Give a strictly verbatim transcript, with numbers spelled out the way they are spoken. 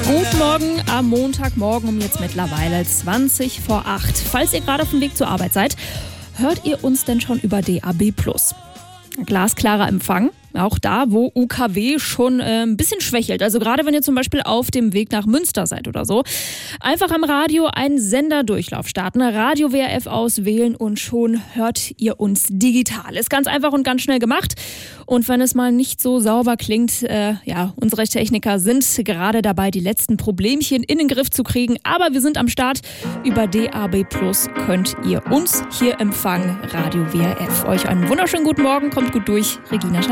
Guten Morgen am Montagmorgen um jetzt mittlerweile zwanzig vor acht. Falls ihr gerade auf dem Weg zur Arbeit seid, hört ihr uns denn schon über D A B plus? Glasklarer Empfang, auch da, wo U K W schon äh, ein bisschen schwächelt. Also gerade wenn ihr zum Beispiel auf dem Weg nach Münster seid oder so. Einfach am Radio einen Senderdurchlauf starten, Radio W R F auswählen und schon hört ihr uns digital. Ist ganz einfach und ganz schnell gemacht. Und wenn es mal nicht so sauber klingt, äh, ja, unsere Techniker sind gerade dabei, die letzten Problemchen in den Griff zu kriegen. Aber wir sind am Start. Über D A B plus könnt ihr uns hier empfangen, Radio W R F. Euch einen wunderschönen guten Morgen, kommt gut durch. Regina Schall.